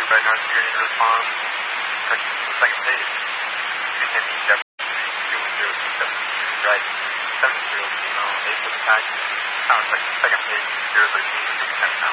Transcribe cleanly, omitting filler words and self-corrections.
right now, so you're going to respond. Click the second page. You can be definitely 210 right. 70 email, 8 for the tag. Like the second page, 013, 10 pounds.